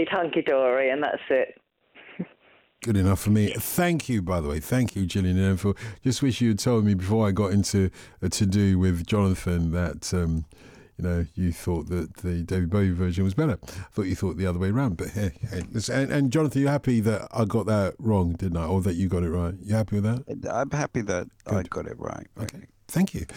need hunky-dory, and that's it. Good enough for me. Thank you, by the way. Thank you, Gillian. For just wish you had told me before I got into a to-do with Jonathan that, you thought that the David Bowie version was better. I thought you thought the other way around. But hey. And Jonathan, you're happy that I got that wrong, didn't I? Or that you got it right? You happy with that? I'm happy that Good. I got it right. Okay. Thank you.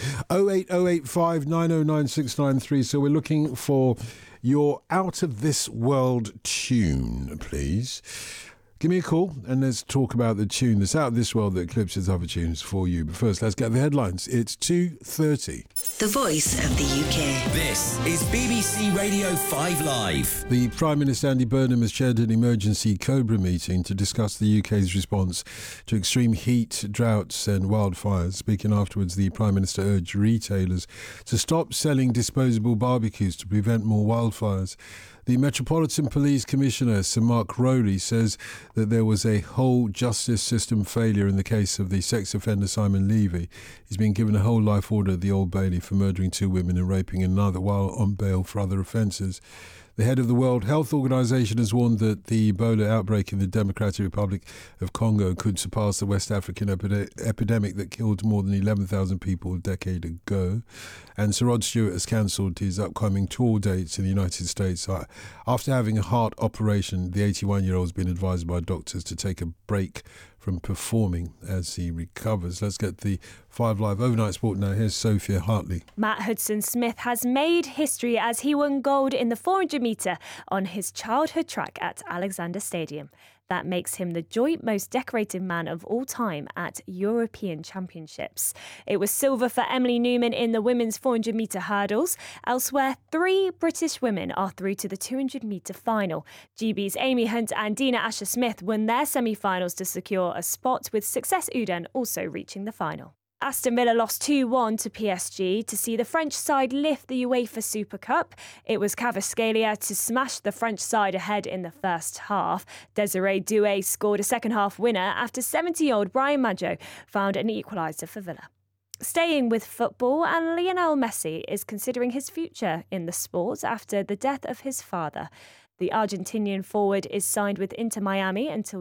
08085 909 693. So we're looking for your out of this world tune, please. Give me a call and let's talk about the tune that's out of this world that eclipses other tunes for you. But first, let's get the headlines. It's 2:30. The Voice of the UK. This is BBC Radio 5 Live. The Prime Minister Andy Burnham has chaired an emergency COBRA meeting to discuss the UK's response to extreme heat, droughts and wildfires. Speaking afterwards, the Prime Minister urged retailers to stop selling disposable barbecues to prevent more wildfires. The Metropolitan Police Commissioner, Sir Mark Rowley, says that there was a whole justice system failure in the case of the sex offender Simon Levy. He's been given a whole life order at the Old Bailey for murdering 2 women and raping another while on bail for other offences. The head of the World Health Organization has warned that the Ebola outbreak in the Democratic Republic of Congo could surpass the West African epidemic that killed more than 11,000 people a decade ago. And Sir Rod Stewart has cancelled his upcoming tour dates in the United States. After having a heart operation, the 81-year-old has been advised by doctors to take a break from performing as he recovers. Let's get the 5 Live Overnight Sport now. Here's Sophia Hartley. Matt Hudson-Smith has made history as he won gold in the 400-metre on his childhood track at Alexander Stadium. That makes him the joint most decorated man of all time at European Championships. It was silver for Emily Newman in the women's 400-metre hurdles. Elsewhere, 3 British women are through to the 200-metre final. GB's Amy Hunt and Dina Asher-Smith won their semi-finals to secure a spot, with Success Udan also reaching the final. Aston Villa lost 2-1 to PSG to see the French side lift the UEFA Super Cup. It was Kvaratskhelia to smash the French side ahead in the first half. Desiree Doué scored a second-half winner after 70-year-old Brian Maggio found an equaliser for Villa. Staying with football, and Lionel Messi is considering his future in the sport after the death of his father. The Argentinian forward is signed with Inter Miami until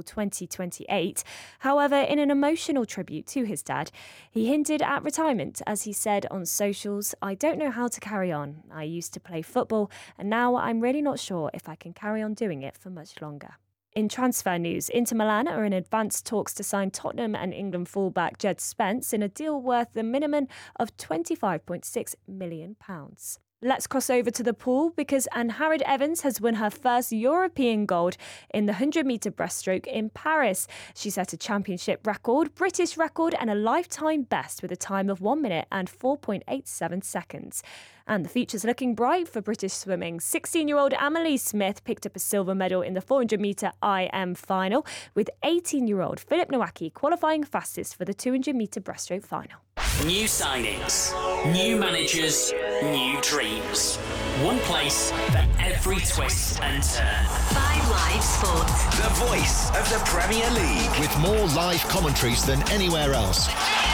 2028. However, in an emotional tribute to his dad, he hinted at retirement as he said on socials, "I don't know how to carry on. I used to play football and now I'm really not sure if I can carry on doing it for much longer." In transfer news, Inter Milan are in advanced talks to sign Tottenham and England fullback Jed Spence in a deal worth the minimum of £25.6 million. Let's cross over to the pool because Anne Harrod Evans has won her first European gold in the 100-metre breaststroke in Paris. She set a championship record, British record and a lifetime best with a time of 1 minute and 4.87 seconds. And the future's looking bright for British swimming. 16-year-old Amelie Smith picked up a silver medal in the 400-metre IM final, with 18-year-old Philip Nowacki qualifying fastest for the 200-metre breaststroke final. New signings, new managers, new dreams. One place for every twist and turn. 5 Live Sport. The voice of the Premier League. With more live commentaries than anywhere else.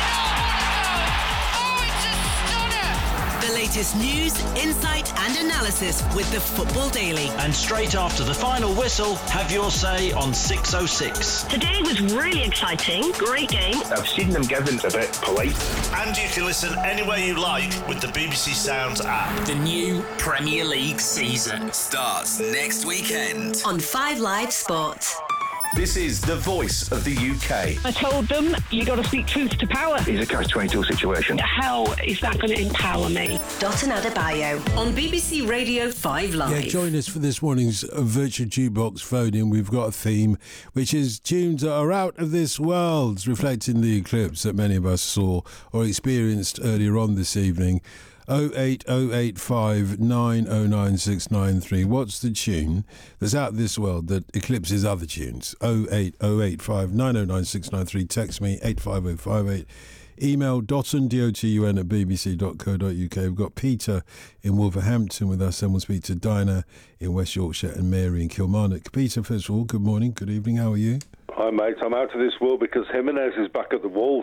The latest news, insight and analysis with the Football Daily. And straight after the final whistle, have your say on 606. Today was really exciting. Great game. I've seen them given a bit polite. And you can listen anywhere you like with the BBC Sounds app. The new Premier League season starts next weekend on 5 Live Sport. This is the voice of the UK. I told them, you got to speak truth to power. It's a catch-22 situation. How is that going to empower me? Dotun Adebayo on BBC Radio 5 Live. Yeah, join us for this morning's virtual jukebox phone-in. We've got a theme, which is tunes that are out of this world, reflecting the eclipse that many of us saw or experienced earlier on this evening. 08085 909 693. What's the tune that's out of this world that eclipses other tunes? 08085 909 693. Text me 85058. Email dotun, DOTUN at bbc.co.uk. We've got Peter in Wolverhampton with us, and we'll speak to Dinah in West Yorkshire and Mary in Kilmarnock. Peter, first of all, good morning, good evening, how are you? Hi, mate. I'm out of this world because Jimenez is back at the Wolves.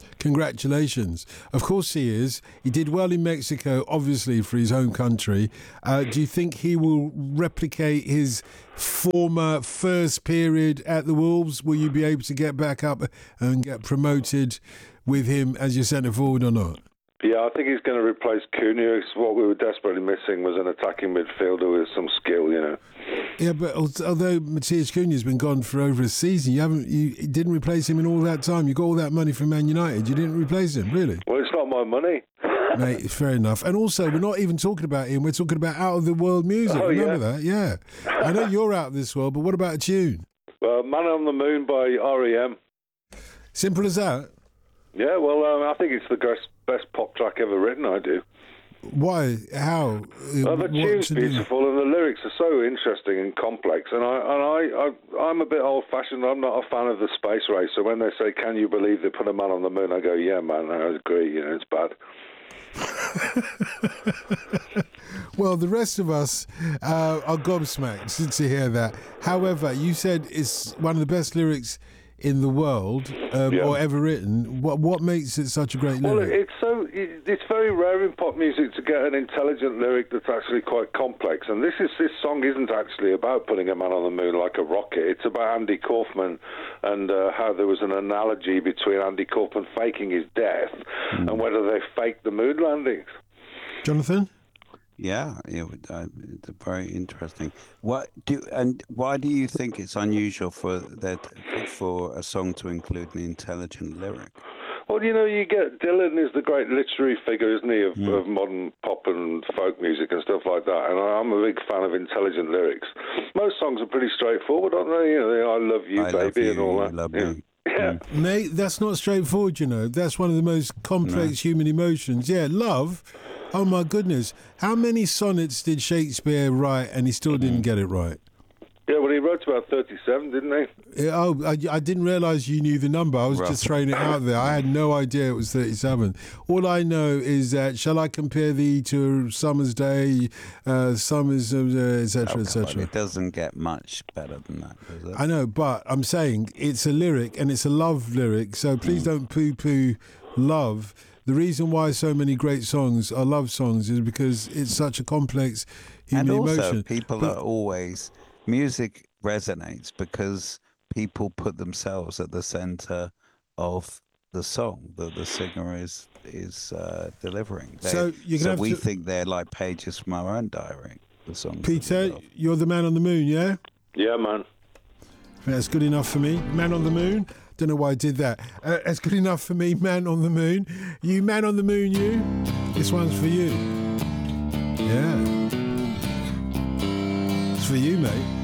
Congratulations. Of course he is. He did well in Mexico, obviously, for his home country. Do you think he will replicate his former first period at the Wolves? Will you be able to get back up and get promoted with him as your centre forward or not? Yeah, I think he's going to replace Cunha. What we were desperately missing was an attacking midfielder with some skill, you know. Yeah, but although Matheus Cunha's been gone for over a season, you didn't replace him in all that time. You got all that money from Man United. You didn't replace him, really? Well, it's not my money. Mate, fair enough. And also, we're not even talking about him. We're talking about out of the world music. Remember that? Yeah. I know you're out of this world, but what about a tune? Man on the Moon by R.E.M. Simple as that? Yeah, well, I think it's the best pop track ever written, I do. Why? How? The tune's beautiful and the lyrics are so interesting and complex. And I'm a bit old-fashioned. I'm not a fan of the space race. So when they say, "Can you believe they put a man on the moon?" I go, "Yeah, man, I agree. You know, it's bad." Well, the rest of us are gobsmacked to hear that. However, you said it's one of the best lyrics in the world or ever written. What makes it such a great lyric? Well, it's very rare in pop music to get an intelligent lyric that's actually quite complex. And this song isn't actually about putting a man on the moon like a rocket. It's about Andy Kaufman and how there was an analogy between Andy Kaufman faking his death and whether they faked the moon landings. Jonathan? Yeah, it's very interesting. Why do you think it's unusual for a song to include an intelligent lyric? Well, you know, you get Dylan is the great literary figure, isn't he, of modern pop and folk music and stuff like that. And I'm a big fan of intelligent lyrics. Most songs are pretty straightforward, aren't they? You know, I love you, baby, and all that. Love you. Yeah. Mate, that's not straightforward, you know. That's one of the most complex human emotions. Yeah, love. Oh, my goodness. How many sonnets did Shakespeare write and he still didn't get it right? Yeah, well, he wrote about 37, didn't he? I didn't realise you knew the number. I was just throwing it out there. I had no idea it was 37. All I know is that, shall I compare thee to summer's day, summer's, etc., etc.? It doesn't get much better than that, does it? I know, but I'm saying it's a lyric and it's a love lyric, so please don't poo-poo love. The reason why so many great songs are love songs is because it's such a complex human emotion. And also, people are always... Music resonates because people put themselves at the centre of the song that the singer is delivering. We think they're like pages from our own diary. The songs. Peter, you're the man on the moon, yeah? Yeah, man. That's good enough for me. Man on the moon. Don't know why I did that. That's good enough for me. Man on the moon. You, man on the moon, you. This one's for you. Yeah. It's for you, mate.